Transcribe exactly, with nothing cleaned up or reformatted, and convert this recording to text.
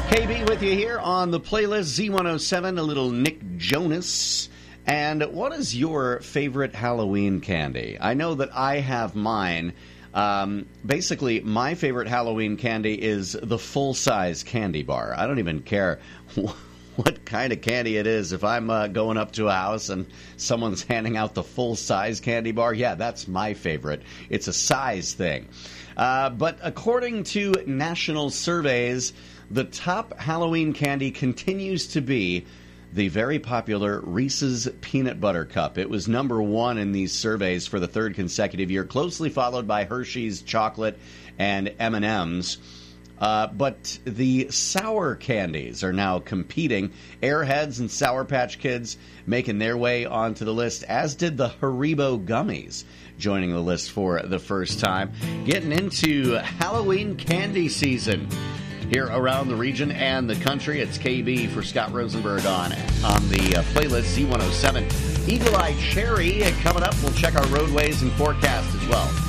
K B with you here on the playlist Z one oh seven, a little Nick Jonas. And what is your favorite Halloween candy? I know that I have mine. Um, basically, my favorite Halloween candy is the full-size candy bar. I don't even care what kind of candy it is. If I'm uh, going up to a house and someone's handing out the full-size candy bar, yeah, that's my favorite. It's a size thing. Uh, but according to national surveys, the top Halloween candy continues to be the very popular Reese's Peanut Butter Cup. It was number one in these surveys for the third consecutive year, closely followed by Hershey's Chocolate and M and M's. Uh, but the sour candies are now competing. Airheads and Sour Patch Kids making their way onto the list, as did the Haribo Gummies, joining the list for the first time. Getting into Halloween candy season here around the region and the country. It's K B for Scott Rosenberg on, on the uh, playlist Z one oh seven. Eagle Eye Cherry coming up. We'll check our roadways and forecast as well.